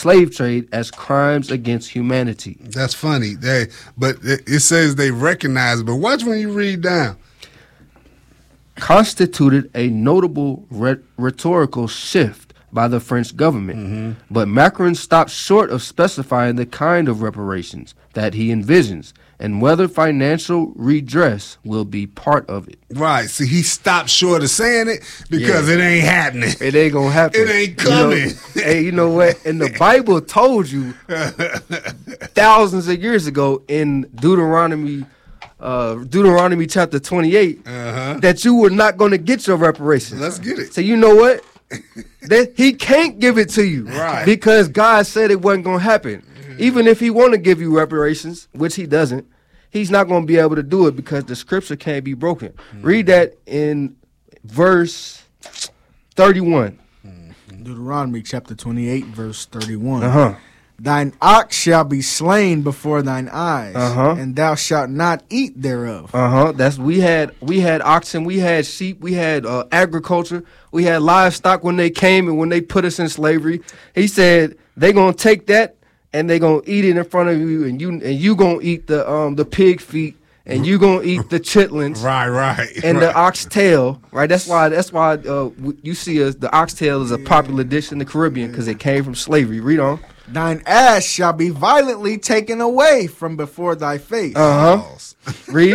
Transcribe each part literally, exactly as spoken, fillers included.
slave trade as crimes against humanity. That's funny. They, but it says they recognize it. But watch when you read down. Constituted a notable re- rhetorical shift by the French government. Mm-hmm. But Macron stopped short of specifying the kind of reparations that he envisions and whether financial redress will be part of it. Right. See, he stopped short of saying it because yeah. it ain't happening. It ain't going to happen. It ain't coming. You know, hey, you know what? And the Bible told you thousands of years ago in Deuteronomy uh, Deuteronomy chapter twenty-eight uh-huh. that you were not going to get your reparations. Let's get it. So you know what? That he can't give it to you. Right. Because God said it wasn't going to happen. Even if he want to give you reparations, which he doesn't, he's not going to be able to do it because the scripture can't be broken. Mm-hmm. Read that in verse thirty-one. Deuteronomy chapter twenty-eight, verse thirty-one. Uh-huh. Thine ox shall be slain before thine eyes, uh-huh. and thou shalt not eat thereof. Uh-huh. That's we had we had oxen, we had sheep, we had uh, agriculture, we had livestock when they came and when they put us in slavery. He said they gonna take that and they gonna eat it in front of you, and you and you gonna eat the um the pig feet, and you gonna eat the chitlins, right, right, and right. the oxtail, right? That's why that's why uh, you see us. The oxtail is a popular dish in the Caribbean because it came from slavery. Read on. Thine ass shall be violently taken away from before thy face. Uh huh. Read.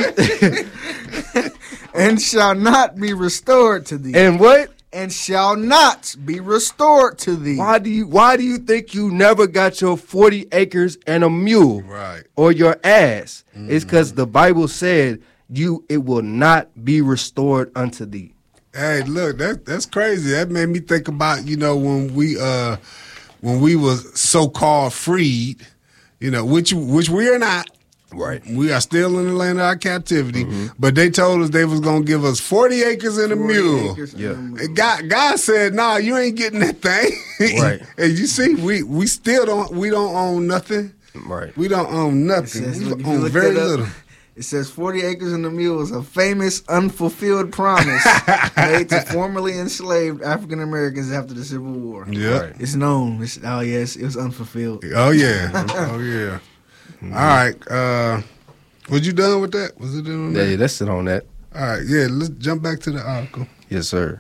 And shall not be restored to thee. And what? And shall not be restored to thee. Why do you Why do you think you never got your forty acres and a mule, right, or your ass? Mm-hmm. It's because the Bible said you it will not be restored unto thee. Hey, look, that that's crazy. That made me think about you know when we uh when we was so called freed, you know, which which we are not. Right. We are still in the land of our captivity, mm-hmm. but they told us they was going to give us forty acres and a mule. Yeah. And God, God said, nah, you ain't getting that thing. Right. And you see, we, we still don't, we don't own nothing. Right. We don't own nothing. Says, we look, own very up, little. It says forty acres and a mule is a famous unfulfilled promise made to formerly enslaved African Americans after the Civil War. Yeah. Right. It's known. It's, oh, yes, it was unfulfilled. Oh, yeah. Oh, yeah. Mm-hmm. All right. Uh, was you done with that? Was it in on that? Yeah, that's it on that. All right. Yeah, let's jump back to the article. Yes, sir.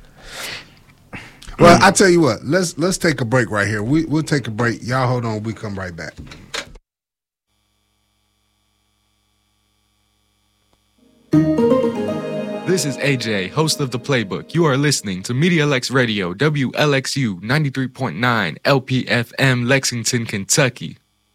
Well, I tell you what. Let's let's take a break right here. We we'll take a break. Y'all hold on. We come right back. This is A J, host of The Playbook. You are listening to Media Lex Radio, W L X U ninety-three point nine, L P F M, Lexington, Kentucky.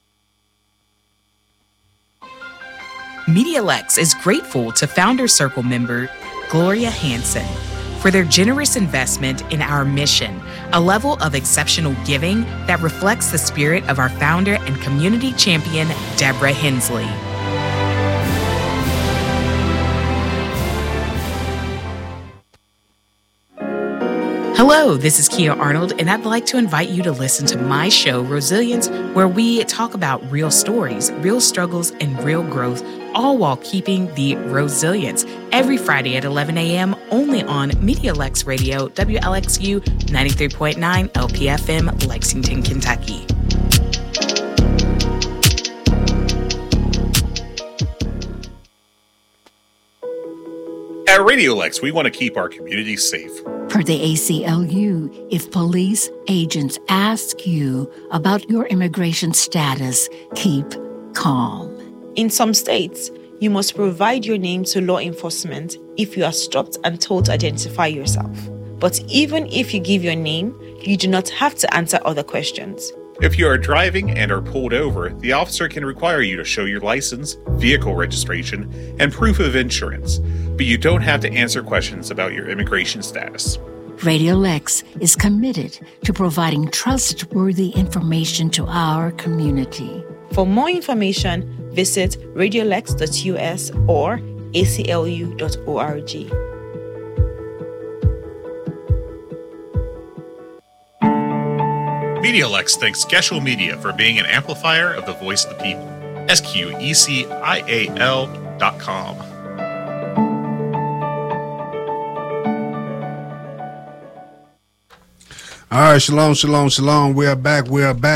MediaLex is grateful to Founder Circle member Gloria Hansen for their generous investment in our mission, a level of exceptional giving that reflects the spirit of our founder and community champion, Deborah Hensley. Hello, this is Kia Arnold, and I'd like to invite you to listen to my show, Resilience, where we talk about real stories, real struggles, and real growth, all while keeping the resilience. Every Friday at eleven a.m., only on MediaLex Radio, W L X U ninety-three point nine, L P F M, Lexington, Kentucky. At Radio Lex, we want to keep our community safe. Per the A C L U, if police agents ask you about your immigration status, keep calm. In some states, you must provide your name to law enforcement if you are stopped and told to identify yourself. But even if you give your name, you do not have to answer other questions. If you are driving and are pulled over, the officer can require you to show your license, vehicle registration, and proof of insurance, but you don't have to answer questions about your immigration status. Radio Lex is committed to providing trustworthy information to our community. For more information, visit radiolex dot U S or A C L U dot org. MediaLex thanks Gesell Media for being an amplifier of the voice of the people. S Q E C I A L dot com. All right, shalom, shalom, shalom. We are back. We are back.